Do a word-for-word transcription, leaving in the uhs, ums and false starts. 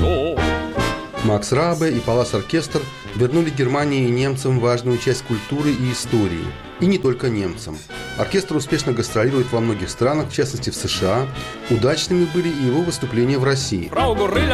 лицо. Макс Рабе и Палас Оркестр вернули Германии и немцам важную часть культуры и истории. И не только немцам. Оркестр успешно гастролирует во многих странах, в частности в США. Удачными были и его выступления в России.